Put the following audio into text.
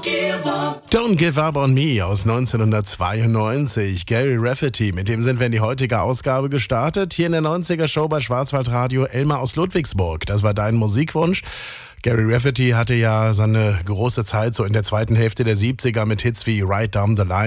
Don't Give Up on Me aus 1992. Gary Rafferty, mit dem sind wir in die heutige Ausgabe gestartet. Hier in der 90er-Show bei Schwarzwaldradio. Elmar aus Ludwigsburg, das war dein Musikwunsch. Gary Rafferty hatte ja seine große Zeit so in der zweiten Hälfte der 70er mit Hits wie Right Down the Line.